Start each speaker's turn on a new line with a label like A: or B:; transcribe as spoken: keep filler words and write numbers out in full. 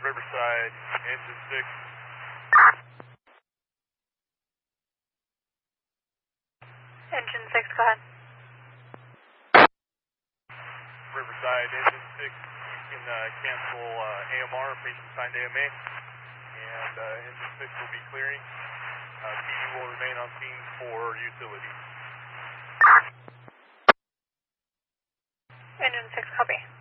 A: Riverside, engine six.
B: Engine six, go ahead.
A: Riverside, engine six, you can uh, cancel uh, A M R, patient signed A M A, and uh, engine six will be clearing. Uh, P D will remain on scene for utilities.
B: Engine six, copy.